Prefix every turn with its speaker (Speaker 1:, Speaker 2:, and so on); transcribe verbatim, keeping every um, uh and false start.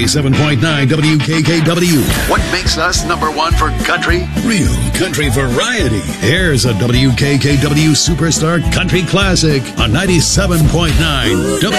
Speaker 1: ninety-seven point nine W K K W.
Speaker 2: What makes us number one for country?
Speaker 1: Real country variety. Here's a W K K W Superstar Country Classic on ninety-seven point nine W K K W.